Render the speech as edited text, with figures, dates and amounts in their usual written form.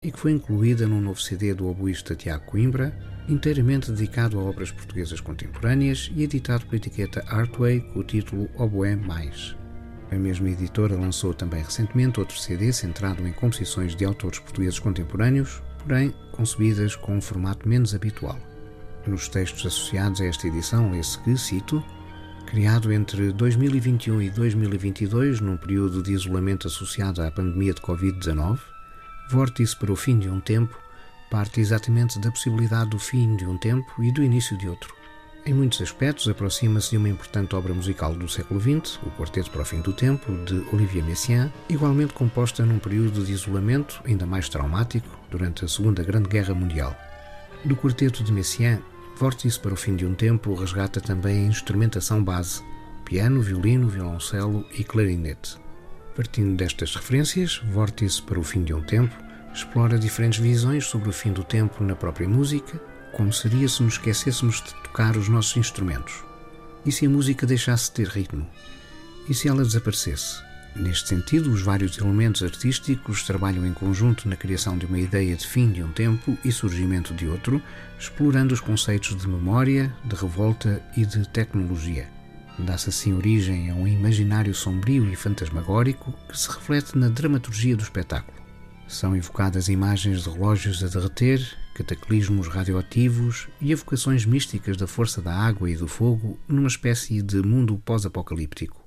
e que foi incluída num novo CD do oboísta Tiago Coimbra, inteiramente dedicado a obras portuguesas contemporâneas e editado pela etiqueta Artway com o título Oboé Mais. A mesma editora lançou também recentemente outro CD centrado em composições de autores portugueses contemporâneos, porém concebidas com um formato menos habitual. Nos textos associados a esta edição lê-se que, cito, criado entre 2021 e 2022, num período de isolamento associado à pandemia de Covid-19, Vórtice para o fim de um tempo parte exatamente da possibilidade do fim de um tempo e do início de outro. Em muitos aspectos, aproxima-se de uma importante obra musical do século XX, o Quarteto para o Fim do Tempo, de Olivier Messiaen, igualmente composta num período de isolamento ainda mais traumático durante a Segunda Grande Guerra Mundial. Do Quarteto de Messiaen, Vórtice para o Fim de um Tempo resgata também a instrumentação base, piano, violino, violoncelo e clarinete. Partindo destas referências, Vórtice para o Fim de um Tempo explora diferentes visões sobre o fim do tempo na própria música, como seria se nos esquecêssemos de tocar os nossos instrumentos? E se a música deixasse de ter ritmo? E se ela desaparecesse? Neste sentido, os vários elementos artísticos trabalham em conjunto na criação de uma ideia de fim de um tempo e surgimento de outro, explorando os conceitos de memória, de revolta e de tecnologia. Dá-se assim origem a um imaginário sombrio e fantasmagórico que se reflete na dramaturgia do espetáculo. São evocadas imagens de relógios a derreter, cataclismos radioativos e evocações místicas da força da água e do fogo numa espécie de mundo pós-apocalíptico.